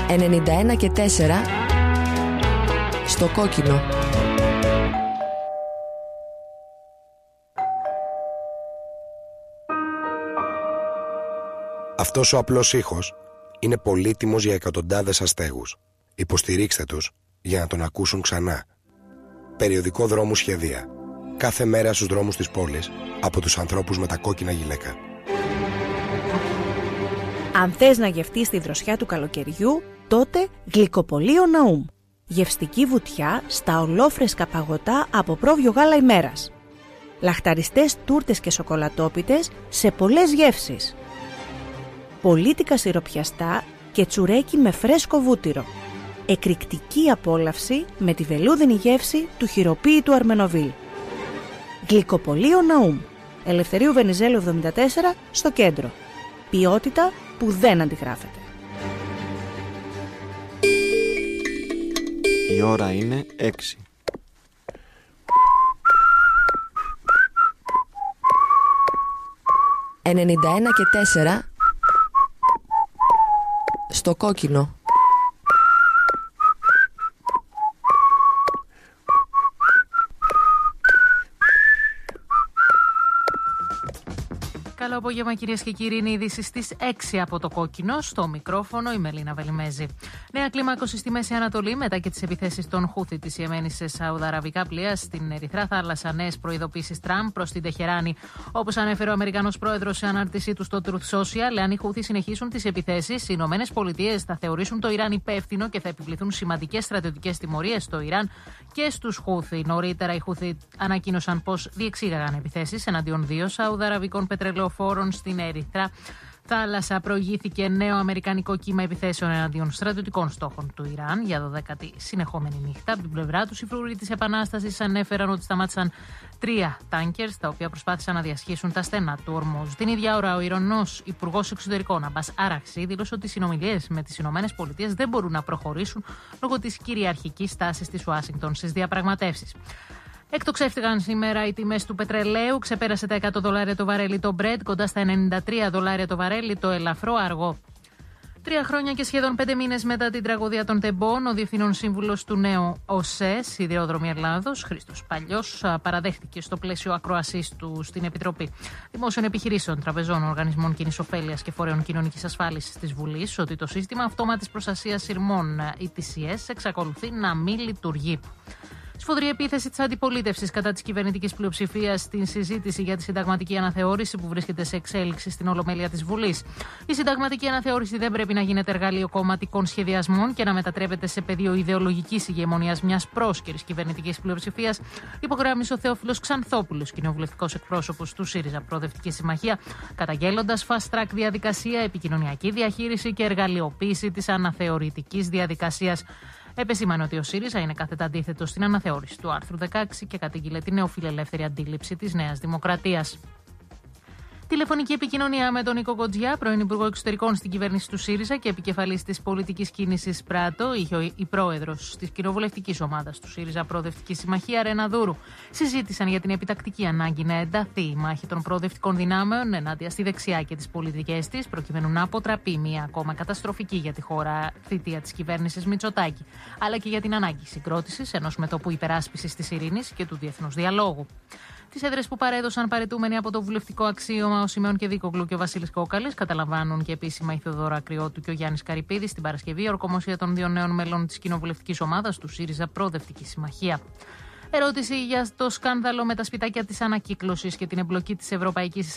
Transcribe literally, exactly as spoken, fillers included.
ενενήντα ένα και τέσσερα στο κόκκινο. Αυτός ο απλός ήχος είναι πολύτιμος για εκατοντάδες αστέγους. Υποστηρίξτε τους για να τον ακούσουν ξανά. Περιοδικό Δρόμου Σχεδία. Κάθε μέρα στους δρόμους της πόλης από τους ανθρώπους με τα κόκκινα γυλαίκα. Αν θες να γευτείς τη δροσιά του καλοκαιριού, τότε Γλυκοπωλείο Ναούμ. Γευστική βουτιά στα ολόφρεσκα παγωτά από πρόβιο γάλα ημέρας. Λαχταριστές τούρτες και σοκολατόπιτες σε πολλές γεύσεις. Πολίτικα σιροπιαστά και τσουρέκι με φρέσκο βούτυρο. Εκρηκτική απόλαυση με τη βελούδινη γεύση του χειροποίητου Αρμενοβίλ. Γλυκοπωλείο Ναούμ. Ελευθερίου Βενιζέλου εβδομήντα τέσσερα στο κέντρο. Ποιότητα που δεν αντιγράφεται. Η ώρα είναι έξι. ενενήντα ένα και τέσσερα στο κόκκινο. Καλό απόγευμα, κυρίες και κύριοι. Είναι ειδήσεις στις έξι από το κόκκινο. Στο μικρόφωνο η Μελίνα Βελιμέζη. Νέα κλίμακωση στη Μέση Ανατολή μετά και τις επιθέσεις των Χούθι της Ιεμένης σε σαουδαραβικά πλοία στην Ερυθρά Θάλασσα. Νέες προειδοποίησεις Τραμπ προς την Τεχεράνη. Όπως ανέφερε ο Αμερικανός πρόεδρος σε ανάρτησή του στο Truth Social, αν οι Χούθι συνεχίσουν τις επιθέσεις, οι Ηνωμένες Πολιτείες θα θεωρήσουν το Ιράν υπεύθυνο και θα επιβληθούν σημαντικές στρατιωτικές τιμωρίες στο Ιράν και στους Χούθι. Νωρίτερα, οι Χούθι ανακοίνωσαν πως διεξήγαγαν επιθέσεις εναντίον δύο σαουδαραβικών πετρελαιοφόρων στην Ερυθρά Θάλασσα. Προηγήθηκε νέο αμερικανικό κύμα επιθέσεων εναντίον στρατιωτικών στόχων του Ιράν για δωδέκατη συνεχόμενη νύχτα. Από την πλευρά του, οι φρουροί της Επανάστασης ανέφεραν ότι σταμάτησαν τρία τάνκερ, τα οποία προσπάθησαν να διασχίσουν τα στενά του Ορμούζ. Την ίδια ώρα, ο Ιρανός Υπουργός Εξωτερικών Αμπάς Άραξι δήλωσε ότι οι συνομιλίες με τις Ηνωμένες Πολιτείες δεν μπορούν να προχωρήσουν λόγω της κυριαρχικής τάσης της Ουάσιγκτον στις διαπραγματεύσεις. Εκτοξεύτηκαν σήμερα οι τιμές του πετρελαίου, ξεπέρασε τα εκατό δολάρια το βαρέλι το Brent, κοντά στα ενενήντα τρία δολάρια το βαρέλι το ελαφρό αργό. Τρία χρόνια και σχεδόν πέντε μήνες μετά την τραγωδία των Τεμπών, ο Διευθύνων Σύμβουλος του νέου ΟΣΕ, Σιδηρόδρομοι Ελλάδος, Χρήστος Παλιός, παραδέχτηκε στο πλαίσιο ακροασής του στην Επιτροπή Δημόσιων Επιχειρήσεων, Τραπεζών, Οργανισμών Κοινής Ωφέλειας και Φορέων Κοινωνικής Ασφάλισης της Βουλής ότι το σύστημα αυτόματης προστασίας σειρμών ι τι σι ες εξακολουθεί να μην λειτουργεί. Σφοδρή επίθεση της αντιπολίτευσης κατά της κυβερνητικής πλειοψηφίας στην συζήτηση για τη συνταγματική αναθεώρηση που βρίσκεται σε εξέλιξη στην Ολομέλεια της Βουλής. Η συνταγματική αναθεώρηση δεν πρέπει να γίνεται εργαλείο κομματικών σχεδιασμών και να μετατρέπεται σε πεδίο ιδεολογικής ηγεμονίας μιας πρόσκαιρης κυβερνητικής πλειοψηφίας, υπογράμμισε ο Θεόφιλος Ξανθόπουλος, κοινοβουλευτικός εκπρόσωπος του ΣΥΡΙΖΑ Προοδευτική Συμμαχία, καταγγέλλοντας fast track διαδικασία, επικοινωνιακή διαχείριση και εργαλειοποίηση της αναθεωρητικής διαδικασίας. Επεσήμανε ότι ο ΣΥΡΙΖΑ είναι κάθετα αντίθετο στην αναθεώρηση του άρθρου δεκαέξι και κατήγγειλε τη νεοφιλελεύθερη αντίληψη της Νέας Δημοκρατίας. Τηλεφωνική επικοινωνία με τον Νίκο Κοντζιά, πρώην Υπουργό Εξωτερικών στην κυβέρνηση του ΣΥΡΙΖΑ και επικεφαλής της πολιτικής κίνησης ΠΡΑΤΟ, είχε η πρόεδρος της κοινοβουλευτικής ομάδας του ΣΥΡΙΖΑ Προοδευτική Συμμαχία, Ρένα Δούρου. Συζήτησαν για την επιτακτική ανάγκη να ενταθεί η μάχη των προοδευτικών δυνάμεων ενάντια στη δεξιά και τις πολιτικές της, προκειμένου να αποτραπεί μια ακόμα καταστροφική για τη χώρα θητεία της κυβέρνησης Μητσοτάκη, αλλά και για την ανάγκη συγκρότησης ενός μετωπού υπεράσπισης της ειρήνης και του διεθνούς διαλόγου. Τις έδρες που παρέδωσαν παρετούμενοι από το βουλευτικό αξίωμα ο Σιμεών Κεδίκογλου και ο Βασίλης Κόκαλης καταλαμβάνουν και επίσημα η Θεοδώρα Ακριώτου και ο Γιάννης Καρυπίδης την Παρασκευή, η ορκομοσία των δύο νέων μελών της κοινοβουλευτικής ομάδας του ΣΥΡΙΖΑ Προοδευτική Συμμαχία. Ερώτηση για το σκάνδαλο με τα σπιτάκια της ανακύκλωσης και την εμπλοκή της Ευρωπαϊκής